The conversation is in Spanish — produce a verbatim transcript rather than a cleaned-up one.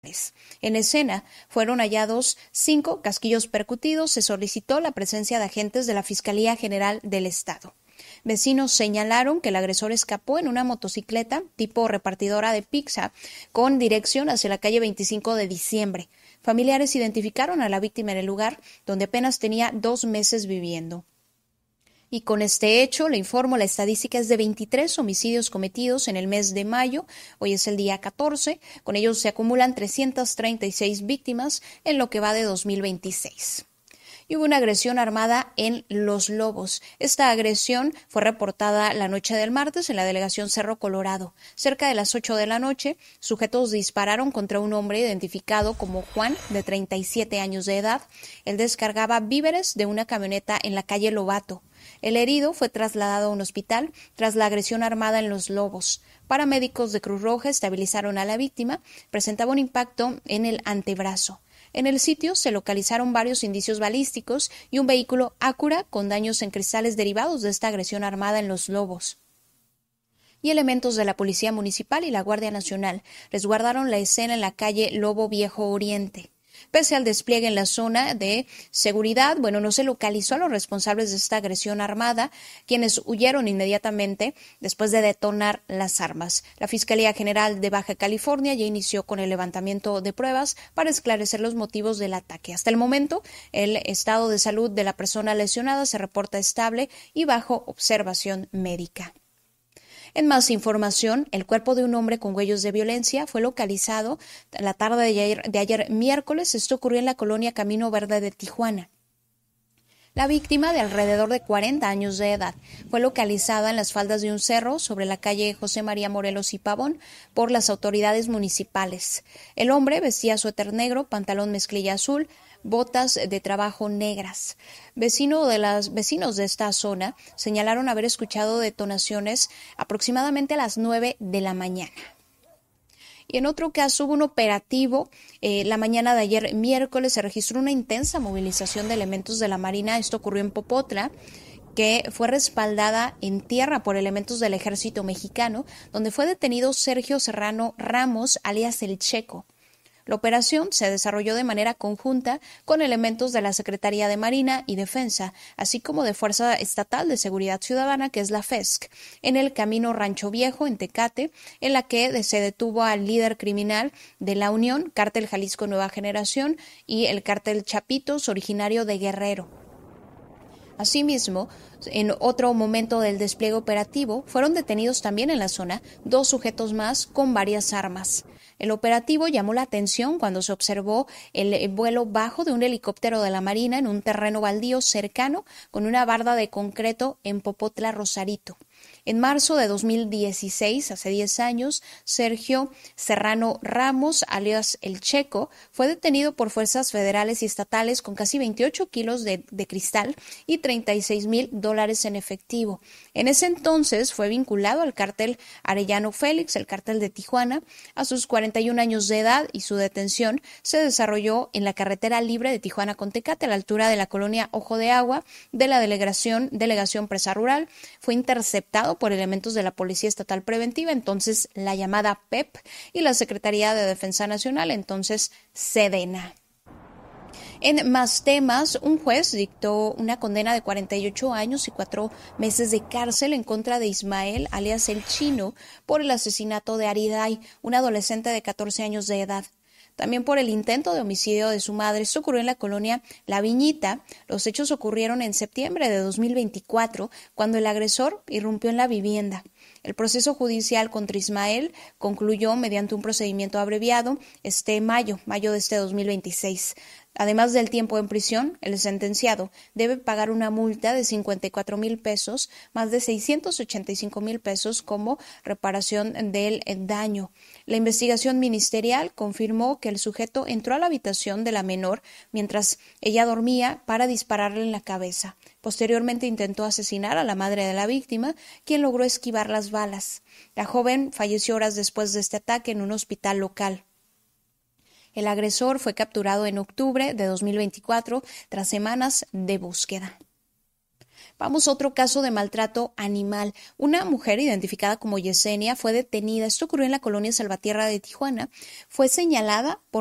En escena fueron hallados cinco casquillos percutidos. Se solicitó la presencia de agentes de la Fiscalía General del Estado. Vecinos señalaron que el agresor escapó en una motocicleta tipo repartidora de pizza con dirección hacia la calle veinticinco de diciembre. Familiares identificaron a la víctima en el lugar, donde apenas tenía dos meses viviendo. Y con este hecho, le informo, la estadística es de veintitrés homicidios cometidos en el mes de mayo. Hoy es el día catorce. Con ellos se acumulan trescientas treinta y seis víctimas en lo que va de dos mil veintiséis. Y hubo una agresión armada en Los Lobos. Esta agresión fue reportada la noche del martes en la delegación Cerro Colorado. Cerca de las ocho de la noche, sujetos dispararon contra un hombre identificado como Juan, de treinta y siete años de edad. Él descargaba víveres de una camioneta en la calle Lobato. El herido fue trasladado a un hospital tras la agresión armada en Los Lobos. Paramédicos de Cruz Roja estabilizaron a la víctima. Presentaba un impacto en el antebrazo. En el sitio se localizaron varios indicios balísticos y un vehículo Acura con daños en cristales derivados de esta agresión armada en Los Lobos. Y elementos de la Policía Municipal y la Guardia Nacional resguardaron la escena en la calle Lobo Viejo Oriente. Pese al despliegue en la zona de seguridad, bueno, no se localizó a los responsables de esta agresión armada, quienes huyeron inmediatamente después de detonar las armas. La Fiscalía General de Baja California ya inició con el levantamiento de pruebas para esclarecer los motivos del ataque. Hasta el momento, el estado de salud de la persona lesionada se reporta estable y bajo observación médica. En más información, el cuerpo de un hombre con huellas de violencia fue localizado la tarde de ayer, de ayer miércoles. Esto ocurrió en la colonia Camino Verde de Tijuana. La víctima, de alrededor de cuarenta años de edad, fue localizada en las faldas de un cerro sobre la calle José María Morelos y Pavón por las autoridades municipales. El hombre vestía suéter negro, pantalón mezclilla azul, botas de trabajo negras. Vecino de las, vecinos de esta zona señalaron haber escuchado detonaciones aproximadamente a las nueve de la mañana. Y en otro caso hubo un operativo. Eh, la mañana de ayer miércoles se registró una intensa movilización de elementos de la Marina. Esto ocurrió en Popotla, que fue respaldada en tierra por elementos del Ejército Mexicano, donde fue detenido Sergio Serrano Ramos, alias El Checo. La operación se desarrolló de manera conjunta con elementos de la Secretaría de Marina y Defensa, así como de Fuerza Estatal de Seguridad Ciudadana, que es la F E S C, en el Camino Rancho Viejo, en Tecate, en la que se detuvo al líder criminal de la Unión, Cártel Jalisco Nueva Generación, y el Cártel Chapitos, originario de Guerrero. Asimismo, en otro momento del despliegue operativo, fueron detenidos también en la zona dos sujetos más con varias armas. El operativo llamó la atención cuando se observó el vuelo bajo de un helicóptero de la Marina en un terreno baldío cercano con una barda de concreto en Popotla, Rosarito. En marzo de dos mil dieciséis, hace diez años, Sergio Serrano Ramos, alias El Checo, fue detenido por fuerzas federales y estatales con casi veintiocho kilos de, de cristal y treinta y seis mil dólares en efectivo. En ese entonces fue vinculado al cártel Arellano Félix, el cártel de Tijuana, a sus cuarenta y un años de edad, y su detención se desarrolló en la carretera libre de Tijuana con Tecate, a la altura de la colonia Ojo de Agua de la delegación, delegación Presa Rural. Fue interceptado por elementos de la Policía Estatal Preventiva, entonces la llamada P E P, y la Secretaría de Defensa Nacional, entonces Sedena. En más temas, un juez dictó una condena de cuarenta y ocho años y cuatro meses de cárcel en contra de Ismael, alias El Chino, por el asesinato de Ariday, un adolescente de catorce años de edad. También por el intento de homicidio de su madre. Esto ocurrió en la colonia La Viñita. Los hechos ocurrieron en septiembre de dos mil veinticuatro, cuando el agresor irrumpió en la vivienda. El proceso judicial contra Ismael concluyó mediante un procedimiento abreviado este mayo, mayo de este dos mil veintiséis. Además del tiempo en prisión, el sentenciado debe pagar una multa de cincuenta y cuatro mil pesos, más de seiscientos ochenta y cinco mil pesos como reparación del daño. La investigación ministerial confirmó que el sujeto entró a la habitación de la menor mientras ella dormía para dispararle en la cabeza. Posteriormente intentó asesinar a la madre de la víctima, quien logró esquivar las balas. La joven falleció horas después de este ataque en un hospital local. El agresor fue capturado en octubre de dos mil veinticuatro tras semanas de búsqueda. Vamos a otro caso de maltrato animal. Una mujer identificada como Yesenia fue detenida. Esto ocurrió en la colonia Salvatierra de Tijuana. Fue señalada por